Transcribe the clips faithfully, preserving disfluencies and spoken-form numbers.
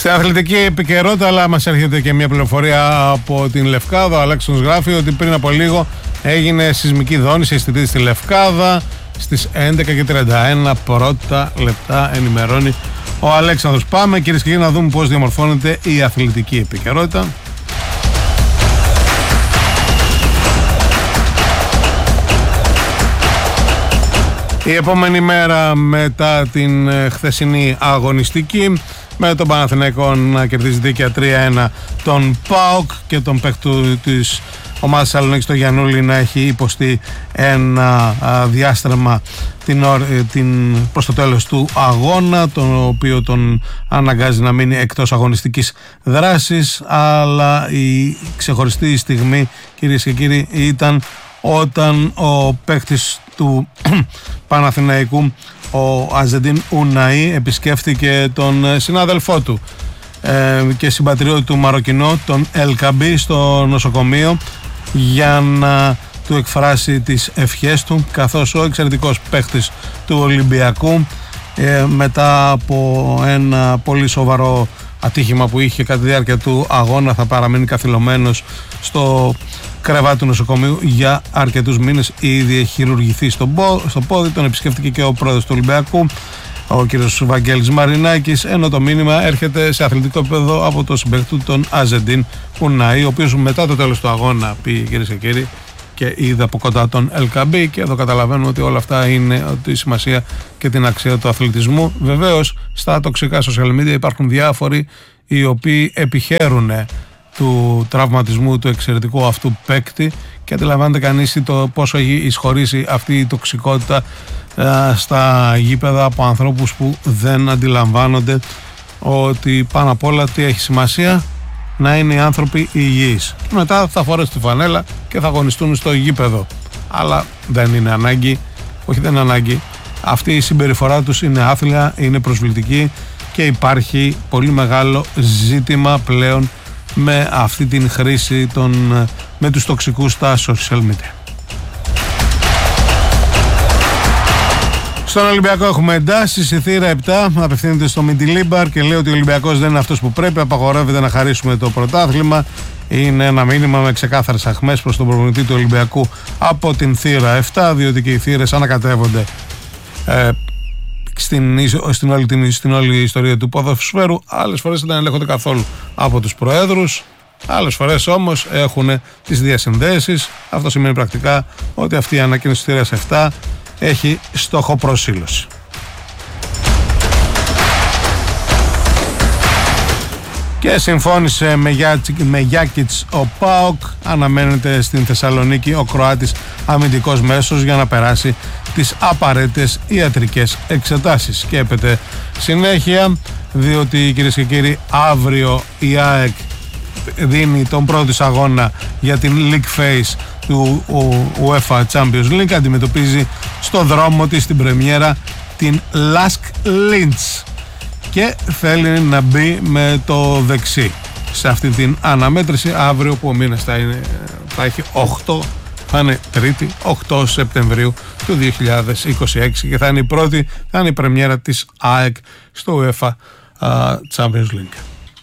Στην αθλητική επικαιρότητα, αλλά μας έρχεται και μια πληροφορία από την Λευκάδα. Ο Αλέξανδρος γράφει ότι πριν από λίγο έγινε σεισμική δόνηση αισθητή στη Λευκάδα στις έντεκα και τριάντα ένα πρώτα λεπτά, ενημερώνει ο Αλέξανδρος. Πάμε κυρίες και κύριοι να δούμε πώς διαμορφώνεται η αθλητική επικαιρότητα. Η επόμενη μέρα μετά την χθεσινή αγωνιστική, με τον Παναθηναϊκό να κερδίζει δίκαια τρία ένα τον ΠΑΟΚ και τον παίκτη της ομάδας Θεσσαλονίκης, τον Γιαννούλη, να έχει υποστεί ένα διάστρεμα την, την, προς το τέλος του αγώνα, το οποίο τον αναγκάζει να μείνει εκτός αγωνιστικής δράσης. Αλλά η ξεχωριστή στιγμή, κυρίες και κύριοι, ήταν όταν ο παίκτης του Παναθηναϊκού, ο Αζεντίν Ουναή, επισκέφθηκε τον συνάδελφό του ε, και συμπατριώτη του Μαροκινό, τον Ελκαμπή, στο νοσοκομείο για να του εκφράσει τις ευχές του, καθώς ο εξαιρετικός παίκτης του Ολυμπιακού ε, μετά από ένα πολύ σοβαρό ατύχημα που είχε κατά τη διάρκεια του αγώνα θα παραμείνει καθυλωμένος στο κρεβάτι του νοσοκομείου για αρκετούς μήνες. Ήδη έχει χειρουργηθεί στο, στο πόδι. Τον επισκέφτηκε και ο πρόεδρος του Ολυμπιακού, ο κ. Βαγγέλης Μαρινάκης, ενώ το μήνυμα έρχεται σε αθλητικό επίπεδο από το συμπαίχτη του, τον Αζεντίν Ουναή, ο οποίος μετά το τέλος του αγώνα πήγε, κυρίες και κύριοι, και είδε από κοντά τον Ελκαμπή. Και εδώ καταλαβαίνουμε ότι όλα αυτά είναι τη σημασία και την αξία του αθλητισμού. Βεβαίως, στα τοξικά social media υπάρχουν διάφοροι οι οποίοι επιχαίρουν του τραυματισμού του εξαιρετικού αυτού παίκτη και αντιλαμβάνεται κανείς το πόσο έχει εισχωρήσει αυτή η τοξικότητα α, στα γήπεδα από ανθρώπους που δεν αντιλαμβάνονται ότι πάνω απ' όλα τι έχει σημασία, να είναι οι άνθρωποι υγιείς. Και μετά θα φορέσουν τη φανέλα και θα αγωνιστούν στο γήπεδο. Αλλά δεν είναι ανάγκη, όχι δεν είναι ανάγκη. Αυτή η συμπεριφορά τους είναι άθλια, είναι προσβλητική και υπάρχει πολύ μεγάλο ζήτημα πλέον με αυτή την χρήση των, με τους τοξικούς στα social media. Στον Ολυμπιακό έχουμε εντάσεις. Η θύρα επτά απευθύνεται στο Μιντιλίμπαρ και λέει ότι ο Ολυμπιακός δεν είναι αυτός που πρέπει. Απαγορεύεται να χαρίσουμε το πρωτάθλημα. Είναι ένα μήνυμα με ξεκάθαρες αχμές προς τον προπονητή του Ολυμπιακού από την θύρα επτά, διότι και οι θύρες ανακατεύονται ε, Στην, στην, όλη, την, στην όλη ιστορία του ποδοσφαίρου. Άλλες φορές δεν ελέγχονται καθόλου από τους προέδρους, άλλες φορές όμως έχουν τις διασυνδέσεις. Αυτό σημαίνει πρακτικά ότι αυτή η ανακοίνωση της θύρας επτά έχει στόχο προσήλωση. Και συμφώνησε με, Γιάτσι, με Γιάκιτς ο ΠΑΟΚ. Αναμένεται στην Θεσσαλονίκη ο Κροάτης αμυντικός μέσος για να περάσει τις απαραίτητες ιατρικές εξετάσεις. Σκέπεται συνέχεια, διότι κυρίες και κύριοι, αύριο η ΑΕΚ δίνει τον πρώτο της αγώνα για την League Phase του UEFA Champions League. Αντιμετωπίζει στο δρόμο της την πρεμιέρα την Lask Linz και θέλει να μπει με το δεξί σε αυτή την αναμέτρηση. Αύριο που ο μήνας θα, είναι, θα έχει οκτώ, θα είναι Τρίτη οκτώ Σεπτεμβρίου του δύο χιλιάδες είκοσι έξι και θα είναι η πρώτη, θα είναι η πρεμιέρα της ΑΕΚ στο UEFA uh, Champions League.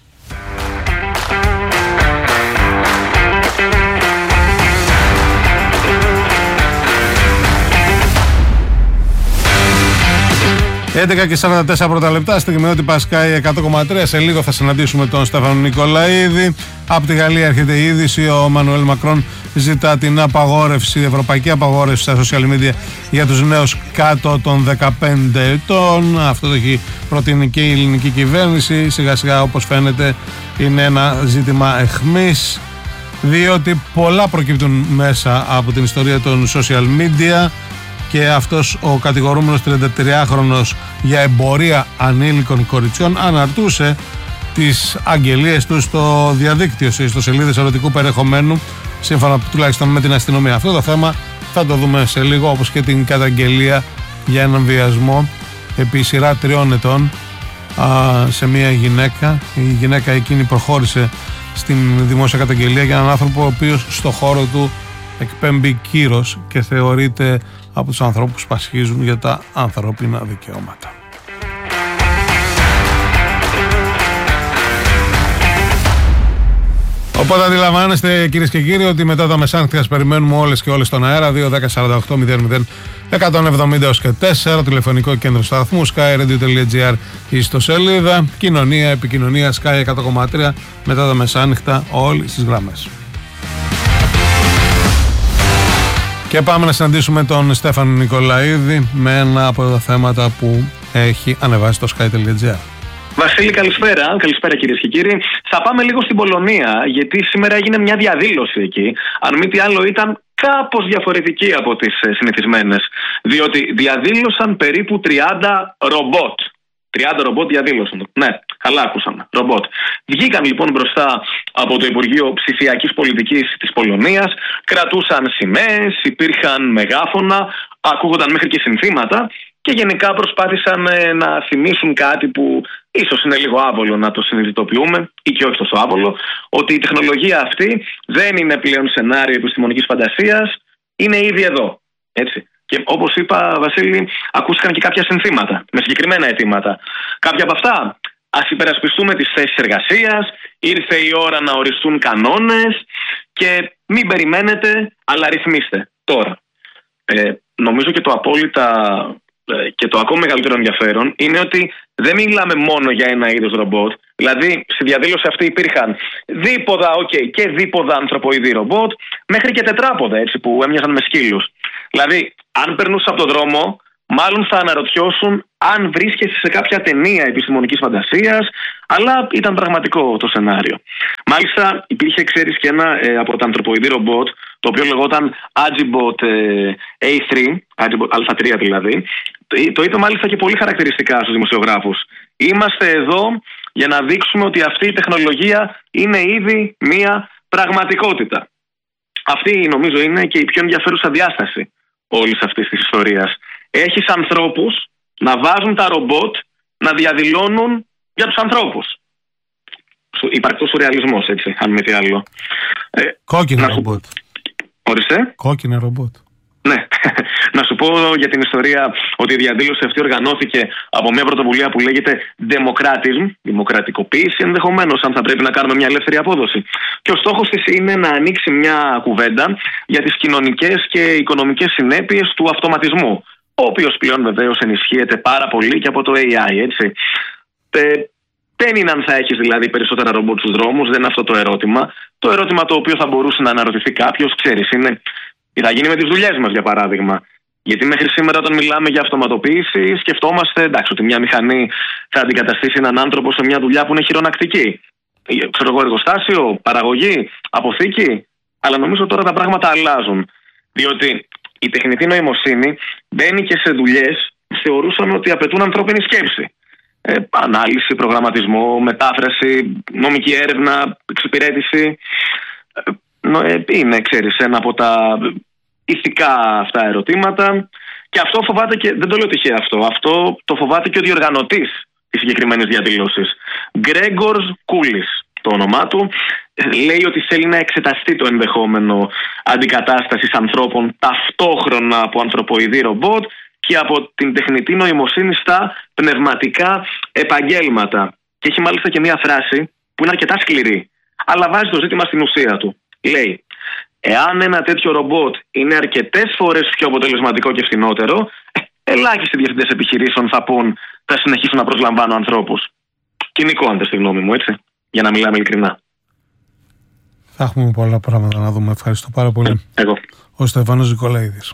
έντεκα και σαράντα τέσσερα πρώτα λεπτά, στιγμιότυπα Sky εκατό κόμμα τρία. Σε λίγο θα συναντήσουμε τον Στέφανο Νικολαίδη. Από τη Γαλλία έρχεται η είδηση. Ο Μανουέλ Μακρόν ζητά την απαγόρευση, ευρωπαϊκή απαγόρευση στα social media για τους νέους κάτω των δεκαπέντε ετών. Αυτό το έχει προτείνει και η ελληνική κυβέρνηση. Σιγά σιγά, όπως φαίνεται, είναι ένα ζήτημα εχμής, διότι πολλά προκύπτουν μέσα από την ιστορία των social media. Και αυτός ο κατηγορούμενος τριαντατριάχρονος για εμπορία ανήλικων κοριτσιών αναρτούσε τις αγγελίες του στο διαδίκτυο, σε ιστοσελίδες ερωτικού περιεχομένου, σύμφωνα τουλάχιστον με την αστυνομία. Αυτό το θέμα θα το δούμε σε λίγο, όπως και την καταγγελία για έναν βιασμό επί σειρά τριών ετών α, σε μια γυναίκα. Η γυναίκα εκείνη προχώρησε στην δημόσια καταγγελία για έναν άνθρωπο ο οποίος στο χώρο του εκπέμπει κύρος και θεωρείται από τους ανθρώπους που ασχίζουν για τα ανθρώπινα δικαιώματα. Οπότε αντιλαμβάνεστε, κυρίες και κύριοι, ότι μετά τα μεσάνυχτα σας περιμένουμε όλες και όλες στον αέρα. Δύο δέκα σαράντα οκτώ μηδέν μηδέν εκατόν εβδομήντα έως και τέσσερα, τηλεφωνικό κέντρο σταθμού skyradio.gr, ιστοσελίδα κοινωνία, επικοινωνία Sky εκατό κόμμα τρία. Μετά τα μεσάνυχτα όλοι στις γραμμές. Και πάμε να συναντήσουμε τον Στέφανο Νικολαίδη με ένα από τα θέματα που έχει ανεβάσει το sky.gr. Βασίλη, καλησπέρα. Καλησπέρα, κυρίες και κύριοι. Θα πάμε λίγο στην Πολωνία, γιατί σήμερα έγινε μια διαδήλωση εκεί. Αν μη τι άλλο, ήταν κάπως διαφορετική από τις συνηθισμένες. Διότι διαδήλωσαν περίπου τριάντα ρομπότ. τριάντα ρομπότ διαδήλωσαν. Ναι, καλά ακούσαμε. Ρομπότ. Βγήκαν λοιπόν μπροστά από το Υπουργείο Ψηφιακής Πολιτικής της Πολωνίας, κρατούσαν σημαίες, υπήρχαν μεγάφωνα, ακούγονταν μέχρι και συνθήματα και γενικά προσπάθησαν να θυμίσουν κάτι που ίσως είναι λίγο άβολο να το συνειδητοποιούμε, ή και όχι τόσο άβολο, ότι η τεχνολογία αυτή δεν είναι πλέον σενάριο επιστημονικής φαντασίας, είναι ήδη εδώ. Έτσι. Και όπως είπα, Βασίλη, ακούστηκαν και κάποια συνθήματα με συγκεκριμένα αιτήματα. Κάποια από αυτά, ας υπερασπιστούμε τις θέσεις εργασίας, ήρθε η ώρα να οριστούν κανόνες και μην περιμένετε, αλλά ρυθμίστε τώρα. Ε, νομίζω και το απόλυτα ε, και το ακόμα μεγαλύτερο ενδιαφέρον είναι ότι δεν μιλάμε μόνο για ένα είδος ρομπότ. Δηλαδή, στη διαδήλωση αυτή υπήρχαν δίποδα, okay, και δίποδα ανθρωποειδή ρομπότ, μέχρι και τετράποδα, έτσι, που έμοιαζαν με σκύλους. Δηλαδή, αν περνούσε από τον δρόμο, μάλλον θα αναρωτιώσουν αν βρίσκεσαι σε κάποια ταινία επιστημονικής φαντασίας, αλλά ήταν πραγματικό το σενάριο. Μάλιστα, υπήρχε, ξέρεις, και ένα ε, από τα ανθρωποειδή ρομπότ, το οποίο λεγόταν Agibot ε, έι θρι, Agibot Α τρία δηλαδή. Το, το είπε μάλιστα και πολύ χαρακτηριστικά στους δημοσιογράφους. Είμαστε εδώ για να δείξουμε ότι αυτή η τεχνολογία είναι ήδη μία πραγματικότητα. Αυτή νομίζω είναι και η πιο ενδιαφέρουσα διάσταση όλης αυτής της ιστορίας. Έχεις ανθρώπους να βάζουν τα ρομπότ να διαδηλώνουν για τους ανθρώπους. Υπαρκτός σουρεαλισμός, έτσι, αν με τι άλλο. Ε, Κόκκινα να... ρομπότ. Ορίστε. Κόκκινα ρομπότ. Ναι. Να σου πω για την ιστορία ότι η διαδήλωση αυτή οργανώθηκε από μια πρωτοβουλία που λέγεται Democratism, δημοκρατικοποίηση ενδεχομένως, αν θα πρέπει να κάνουμε μια ελεύθερη απόδοση. Και ο στόχος της είναι να ανοίξει μια κουβέντα για τις κοινωνικές και οικονομικές συνέπειες του αυτοματισμού, ο οποίος πλέον βεβαίως ενισχύεται πάρα πολύ και από το έι άι, έτσι. Ε, δεν είναι αν θα έχεις δηλαδή περισσότερα ρομπότ στους δρόμους, δεν είναι αυτό το ερώτημα. Το ερώτημα το οποίο θα μπορούσε να αναρωτηθεί κάποιος, ξέρεις, είναι τι θα γίνει με τις δουλειές μας, για παράδειγμα. Γιατί μέχρι σήμερα, όταν μιλάμε για αυτοματοποίηση, σκεφτόμαστε εντάξει, ότι μια μηχανή θα αντικαταστήσει έναν άνθρωπο σε μια δουλειά που είναι χειρονακτική. Ξέρω εγώ, εργοστάσιο, παραγωγή, αποθήκη. Αλλά νομίζω τώρα τα πράγματα αλλάζουν. Διότι η τεχνητή νοημοσύνη μπαίνει και σε δουλειές που θεωρούσαν ότι απαιτούν ανθρώπινη σκέψη. Ε, ανάλυση, προγραμματισμό, μετάφραση, νομική έρευνα, εξυπηρέτηση. Ε, είναι, ξέρεις, ένα από τα ηθικά αυτά ερωτήματα. Και αυτό φοβάται και, δεν το λέω τυχαία αυτό, αυτό το φοβάται και ο διοργανωτής της συγκεκριμένης διαδήλωσης. Γκρέγκορς Κούλης, το όνομά του, λέει ότι θέλει να εξεταστεί το ενδεχόμενο αντικατάστασης ανθρώπων ταυτόχρονα από ανθρωποειδή ρομπότ και από την τεχνητή νοημοσύνη στα πνευματικά επαγγέλματα. Και έχει μάλιστα και μια φράση που είναι αρκετά σκληρή, αλλά βάζει το ζήτημα στην ουσία του. Λέει, εάν ένα τέτοιο ρομπότ είναι αρκετές φορές πιο αποτελεσματικό και φθηνότερο, ελάχιστοι διευθυντές επιχειρήσεων θα πούν θα συνεχίσουν να προσλαμβάνουν ανθρώπους. Κοινικό, αν τε στη γνώμη μου, έτσι, για να μιλάμε ειλικρινά. Θα έχουμε πολλά πράγματα να δούμε. Ευχαριστώ πάρα πολύ. Εγώ. Ο Στέφανος Νικολαίδης.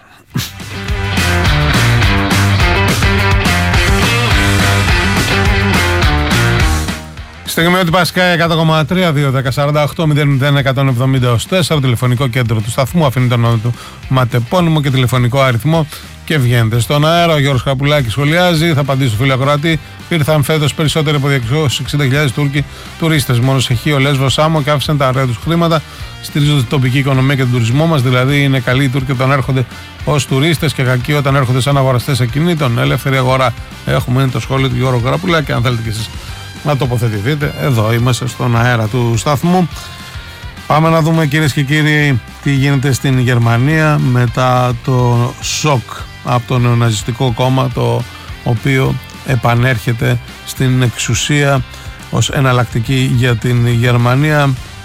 Στιγμή ότι Πασκά εκατό κόμμα τρία, δύο δέκα σαράντα οκτώ μηδέν μηδέν εκατόν εβδομήντα τέσσερα, τηλεφωνικό κέντρο του σταθμού, αφήνει το όνομα του ματεπώνυμο και τηλεφωνικό αριθμό και βγαίνετε στον αέρα. Ο Γιώργος Καπουλάκης σχολιάζει, θα απαντήσει στο φίλο ακροατή. Ήρθαν φέτος περισσότεροι από διακόσιες εξήντα χιλιάδες Τούρκοι τουρίστες μόνο σε Χίο, Λέσβο, Σάμο και άφησαν τα ωραία τους χρήματα. Στηρίζονται την τοπική οικονομία και τον τουρισμό μας. Δηλαδή είναι καλοί οι Τούρκοι όταν έρχονται ως τουρίστες και κακοί όταν έρχονται σαν αγοραστές ακινήτων. Ελεύθερη αγορά έχουμε, είναι το σχόλιο του Γιώργου Καπουλάκη. Αν θέλετε κι εσείς να τοποθετηθείτε, εδώ είμαστε στον αέρα του σταθμού. Πάμε να δούμε, κυρίες και κύριοι, τι γίνεται στην Γερμανία μετά το σοκ από το νεοναζιστικό κόμμα, το οποίο επανέρχεται στην εξουσία ως εναλλακτική για την Γερμανία.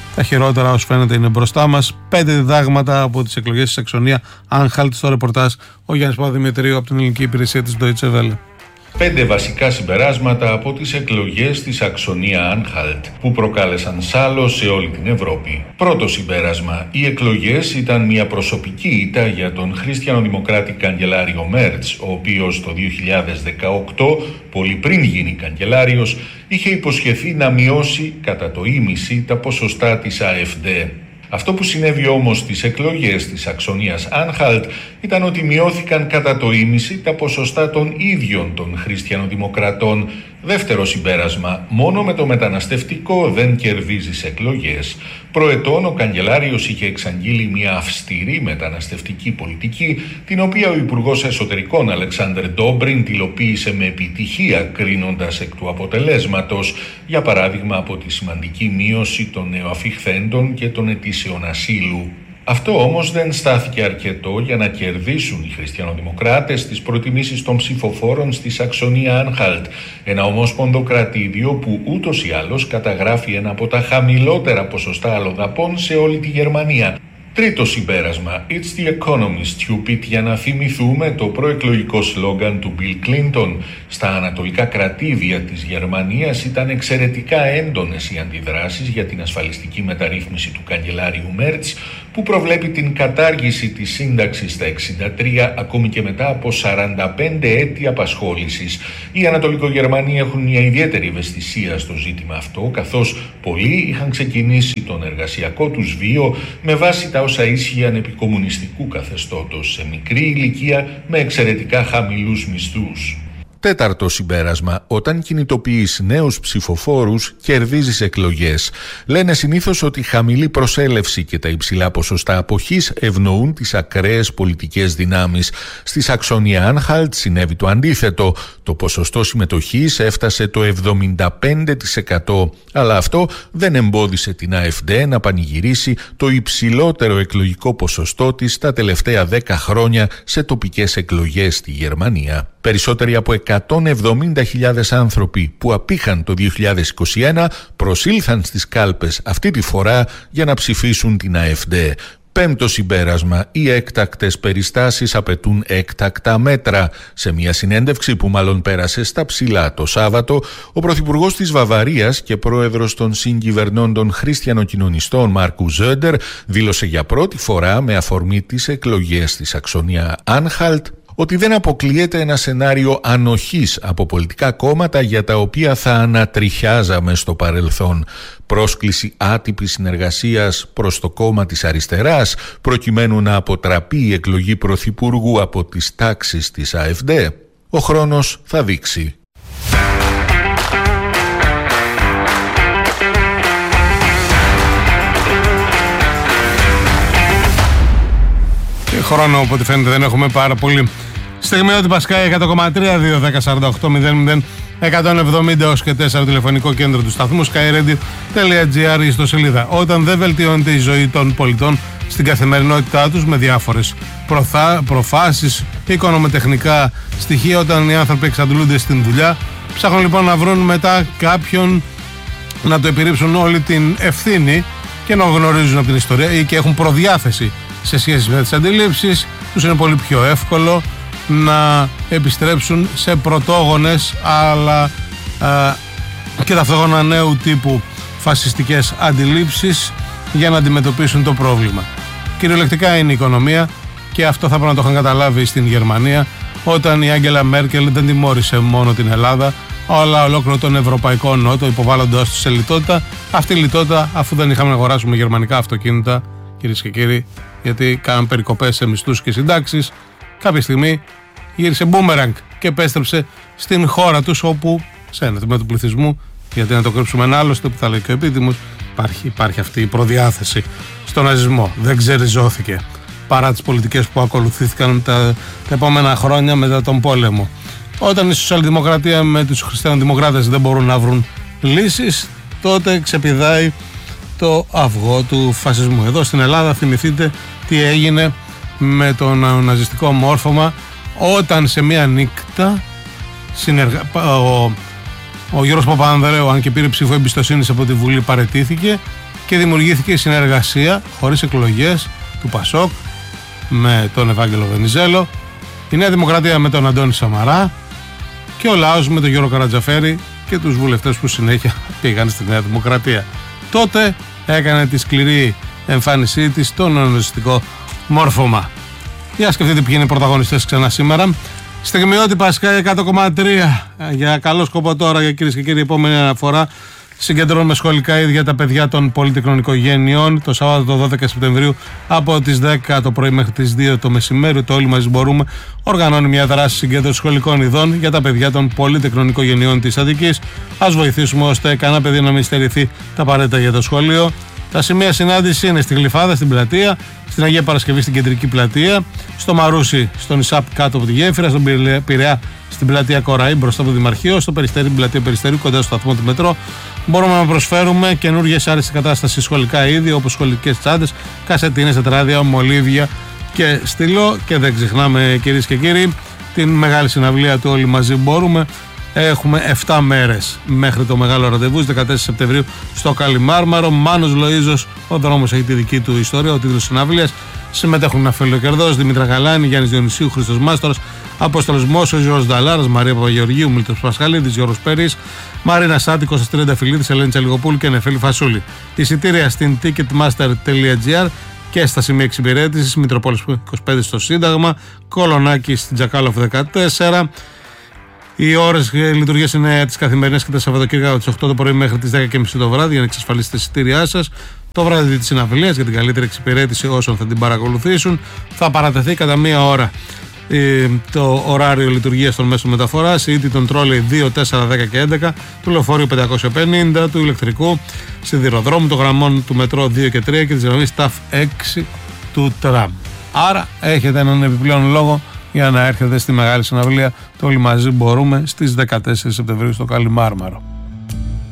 Τα χειρότερα, όσο φαίνεται, είναι μπροστά μας. Πέντε διδάγματα από τις εκλογές στη Σαξονία Άνχαλτ, στο ρεπορτάζ ο Γιάννης Παπαδημητρίου από την ελληνική υπηρεσία της Deutsche Welle. Πέντε βασικά συμπεράσματα από τις εκλογές στη Σαξονία Άνχαλτ που προκάλεσαν σάλο σε όλη την Ευρώπη. Πρώτο συμπέρασμα, οι εκλογές ήταν μια προσωπική ήττα για τον χριστιανοδημοκράτη καγκελάριο Μέρτς, ο οποίος το δύο χιλιάδες δεκαοκτώ, πολύ πριν γίνει καγκελάριος, είχε υποσχεθεί να μειώσει κατά το ίμιση τα ποσοστά της AfD. Αυτό που συνέβη όμως στις εκλογές της Σαξονίας Άνχαλτ ήταν ότι μειώθηκαν κατά το ίμιση τα ποσοστά των ίδιων των χριστιανοδημοκρατών. Δεύτερο συμπέρασμα, μόνο με το μεταναστευτικό δεν κερδίζεις εκλογές. Προετών ο καγκελάριος είχε εξαγγείλει μια αυστηρή μεταναστευτική πολιτική, την οποία ο Υπουργός Εσωτερικών Αλεξάνδερ Ντόμπριν τυλοποίησε με επιτυχία, κρίνοντας εκ του αποτελέσματος, για παράδειγμα από τη σημαντική μείωση των νεοαφιχθέντων και των αιτήσεων ασύλου. Αυτό όμως δεν στάθηκε αρκετό για να κερδίσουν οι χριστιανοδημοκράτες τις προτιμήσεις των ψηφοφόρων στη Σαξονία Άνχαλτ, ένα ομόσπονδο κρατήδιο που ούτως ή άλλως καταγράφει ένα από τα χαμηλότερα ποσοστά αλλοδαπών σε όλη τη Γερμανία. Τρίτο συμπέρασμα, It's the economy stupid, για να θυμηθούμε το προεκλογικό σλόγγαν του Bill Clinton. Στα ανατολικά κρατήδια της Γερμανίας ήταν εξαιρετικά έντονες οι αντιδράσεις για την ασφαλιστική μεταρρύθμιση του καγκελάριου Μέρτς, που προβλέπει την κατάργηση της σύνταξης στα εξήντα τρία ακόμη και μετά από σαράντα πέντε έτη απασχόλησης. Οι Ανατολικογερμανοί έχουν μια ιδιαίτερη ευαισθησία στο ζήτημα αυτό, καθώς πολλοί είχαν ξεκινήσει τον εργασιακό τους βίο με βάση τα όσα ίσχυαν επί κομμουνιστικού καθεστώτος, σε μικρή ηλικία με εξαιρετικά χαμηλούς μισθούς. Τέταρτο συμπέρασμα, όταν κινητοποιείς νέους ψηφοφόρους, κερδίζεις εκλογές. Λένε συνήθως ότι η χαμηλή προσέλευση και τα υψηλά ποσοστά αποχής ευνοούν τις ακραίες πολιτικές δυνάμεις. Στη Σαξονία Άνχαλτ συνέβη το αντίθετο. Το ποσοστό συμμετοχής έφτασε το εβδομήντα πέντε τοις εκατό, αλλά αυτό δεν εμπόδισε την AfD να πανηγυρίσει το υψηλότερο εκλογικό ποσοστό της τα τελευταία δέκα χρόνια σε τοπικές εκλογές στη Γερμανία. Περισσότεροι από εκατόν εβδομήντα χιλιάδες άνθρωποι που απήχαν το δύο χιλιάδες είκοσι ένα προσήλθαν στις κάλπες αυτή τη φορά για να ψηφίσουν την AfD. Πέμπτο συμπέρασμα, οι έκτακτες περιστάσεις απαιτούν έκτακτα μέτρα. Σε μια συνέντευξη που μάλλον πέρασε στα ψηλά το Σάββατο, ο πρωθυπουργός της Βαβαρίας και πρόεδρος των συγκυβερνώντων χριστιανοκοινωνιστών Μάρκου Ζόντερ δήλωσε για πρώτη φορά με αφορμή τις εκλογές στη Σαξονία Άνχαλτ ότι δεν αποκλείεται ένα σενάριο ανοχής από πολιτικά κόμματα για τα οποία θα ανατριχιάζαμε στο παρελθόν. Πρόσκληση άτυπης συνεργασίας προς το κόμμα της αριστεράς προκειμένου να αποτραπεί η εκλογή πρωθυπουργού από τις τάξεις της AfD. Ο χρόνος θα δείξει. Χρόνο, οπότε φαίνεται δεν έχουμε πάρα πολύ. Στιγμιότυπα Sky εκατό κόμμα τρία, δύο δέκα σαράντα οκτώ μηδέν μηδέν εκατόν εβδομήντα και τέσσερα τηλεφωνικό κέντρο του σταθμού skyradio.gr, η ιστοσελίδα. Όταν δεν βελτιώνεται η ζωή των πολιτών στην καθημερινότητά τους με διάφορες προθά, προφάσεις, οικονομοτεχνικά στοιχεία, όταν οι άνθρωποι εξαντλούνται στην δουλειά, ψάχνουν λοιπόν να βρουν μετά κάποιον να το επιρρύψουν όλη την ευθύνη και να γνωρίζουν από την ιστορία ή και έχουν προδιάθεση σε σχέση με τις αντιλήψεις τους. Είναι πολύ πιο εύκολο να επιστρέψουν σε πρωτόγονες αλλά α, και ταυτόχρονα νέου τύπου φασιστικές αντιλήψεις για να αντιμετωπίσουν το πρόβλημα. Κυριολεκτικά είναι η οικονομία, και αυτό θα πρέπει να το είχαν καταλάβει στην Γερμανία όταν η Άγγελα Μέρκελ δεν τιμώρησε μόνο την Ελλάδα αλλά ολόκληρο τον Ευρωπαϊκό Νότο, υποβάλλοντας τους σε λιτότητα. Αυτή η λιτότητα, αφού δεν είχαμε να αγοράσουμε γερμανικά αυτοκίνητα, κυρίες και κύριοι, γιατί κάναν περικοπές σε μισθούς και συντάξεις, κάποια στιγμή γύρισε μπούμεραγκ και επέστρεψε στην χώρα τους, όπου σε ένα τμήμα του πληθυσμού, γιατί να το κρύψουμε ένα άλλωστε που θα λέει και ο επίτιμος, υπάρχει, υπάρχει αυτή η προδιάθεση στον ναζισμό. Δεν ξεριζώθηκε παρά τις πολιτικές που ακολουθήθηκαν τα, τα επόμενα χρόνια μετά τον πόλεμο. Όταν η σοσιαλδημοκρατία με τους χριστιανοδημοκράτες δεν μπορούν να βρουν λύσεις, τότε ξεπηδάει το αυγό του φασισμού. Εδώ στην Ελλάδα θυμηθείτε τι έγινε με το ναζιστικό μόρφωμα, όταν σε μία νύχτα συνεργα... ο... ο Γιώργος Παπανδρέου, αν και πήρε ψήφο εμπιστοσύνης από τη Βουλή, παραιτήθηκε και δημιουργήθηκε η συνεργασία χωρίς εκλογές του Πασόκ με τον Ευάγγελο Βενιζέλο, η Νέα Δημοκρατία με τον Αντώνη Σαμαρά και ο λαός με τον Γιώργο Καρατζαφέρη και τους βουλευτές που συνέχεια πήγαν στη Νέα Δημοκρατία. Τότε έκανε τη σκληρή εμφάνισή της στο νεοναζιστικό μόρφωμα. Για σκεφτείτε ποιοι είναι οι πρωταγωνιστές ξανά σήμερα. Στιγμιότυπα Sky εκατό κόμμα τρία. Για καλό σκοπό τώρα, για κυρίες και κύριοι, επόμενη αναφορά. Συγκεντρώνουμε σχολικά ίδια τα παιδιά των πολυτεχνών οικογένειών το Σάββατο το δώδεκα Σεπτεμβρίου από τις δέκα το πρωί μέχρι τις δύο το μεσημέρι. Το Όλοι Μαζί Μπορούμε οργανώνει μια δράση συγκέντρωση σχολικών ειδών για τα παιδιά των πολυτεχνών οικογενειών της Αττικής. Ας βοηθήσουμε ώστε κανένα παιδί να μην στερηθεί τα απαραίτητα για το σχολείο. Τα σημεία συνάντηση είναι στη Γλυφάδα, στην Πλατεία, στην Αγία Παρασκευή, στην Κεντρική Πλατεία, στο Μαρούσι, στον Ισάπ κάτω από τη Γέφυρα, στον Πειραιά, στην Πλατεία Κοραή μπροστά από το Δημαρχείο, στο Περιστέρι, την Πλατεία Περιστερίου, κοντά στο σταθμό του μετρό. Μπορούμε να προσφέρουμε καινούργιες άρεστες κατάσταση σχολικά είδη όπως σχολικές τσάντες, κασετίνες, τετράδια, μολύβια και στυλό. Και δεν ξεχνάμε, κυρίες και κύριοι, την μεγάλη συναυλία του Όλοι Μαζί Μπορούμε. Έχουμε επτά μέρες μέχρι το μεγάλο ραντεβού, δεκατέσσερις Σεπτεμβρίου στο Καλιμάρμαρο. Μάνος Λοΐζος, ο δρόμος έχει τη δική του ιστορία, ο τίτλος συναυλίας. Συμμετέχουν Αφέλιο Κερδός, Δημήτρα Γαλάνη, Γιάννης Διονυσίου, Χρήστος Μάστορας, Απόστολος Μόσος, Γιώργος Νταλάρας, Μαρία Παπαγεωργίου, Μίλτος Πασχαλίδης, Γιώργος Περής, Μαρίνα Σάτη, Κώστας Τριανταφυλλίδης, Ελένη Τσαλιγοπούλου και Νεφέλη Φασούλη. Εισιτήρια στην ticketmaster τελεία gr και στα σημεία εξυπηρέτησης, Μητροπόλης είκοσι πέντε στο Σύνταγμα, Κολονάκι στην Τζακάλοφ δεκατέσσερα. Οι ώρες λειτουργίας είναι τις καθημερινές και τα Σαββατοκύριακα από τις οκτώ το πρωί μέχρι τις δέκα και μισή το βράδυ για να εξασφαλίσετε τα εισιτήριά σας. Το βράδυ της συναυλίας για την καλύτερη εξυπηρέτηση όσων θα την παρακολουθήσουν θα παρατεθεί κατά μία ώρα το ωράριο λειτουργίας των μέσων μεταφοράς, είτε των τρόλεϊ δύο, τέσσερα, δέκα και έντεκα, του λεωφορείου πεντακόσια πενήντα, του ηλεκτρικού, σιδηροδρόμου, των γραμμών του μετρό δύο και τρία και της γραμμής ταφ έξι του τραμ. Άρα έχετε έναν επιπλέον λόγο για να έρχεται στη μεγάλη συναυλία το Όλοι Μαζί Μπορούμε στις δεκατέσσερις Σεπτεμβρίου στο Καλιμάρμαρο.